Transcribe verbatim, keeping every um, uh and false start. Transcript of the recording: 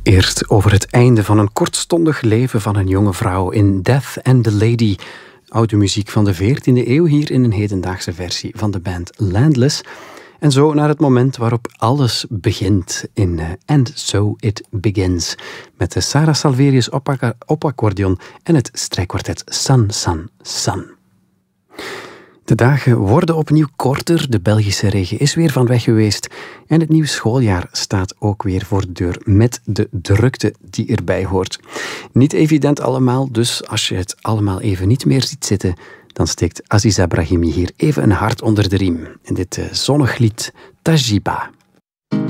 Eerst over het einde van een kortstondig leven van een jonge vrouw in Death and the Lady. Oude muziek van de veertiende eeuw hier in een hedendaagse versie van de band Landless. En zo naar het moment waarop alles begint in uh, And So It Begins. Met de Sarah Salverius op, op accordeon en het strijkkwartet San San San. De dagen worden opnieuw korter, de Belgische regen is weer van weg geweest en het nieuwe schooljaar staat ook weer voor de deur met de drukte die erbij hoort. Niet evident allemaal, dus als je het allemaal even niet meer ziet zitten, dan steekt Aziza Brahimi hier even een hart onder de riem in dit zonnig lied Tajiba.